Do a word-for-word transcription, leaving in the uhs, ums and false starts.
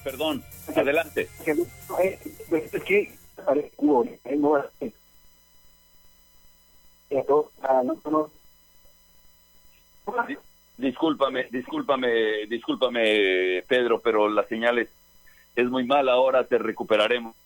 perdón, adelante. Discúlpame, discúlpame, discúlpame, Pedro, pero la señal es, es muy mala. Ahora te recuperaremos.